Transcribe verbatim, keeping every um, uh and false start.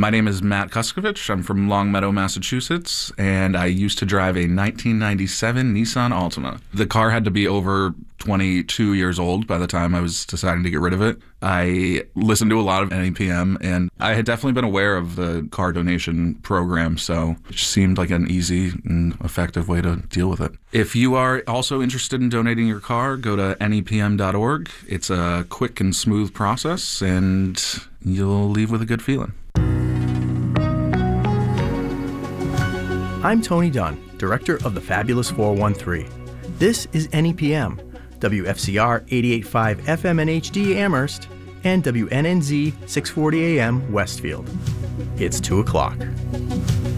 My name is Matt Kuskovich. I'm from Longmeadow, Massachusetts, and I used to drive a nineteen ninety-seven Nissan Altima. The car had to be over twenty-two years old by the time I was deciding to get rid of it. I listened to a lot of N E P M, and I had definitely been aware of the car donation program, so it just seemed like an easy and effective way to deal with it. If you are also interested in donating your car, go to N E P M dot org. It's a quick and smooth process, and you'll leave with a good feeling. I'm Tony Dunn, director of the Fabulous four one three. This is N E P M, W F C R eighty-eight point five F M and H D Amherst, and W N N Z six forty A M Westfield. It's two o'clock.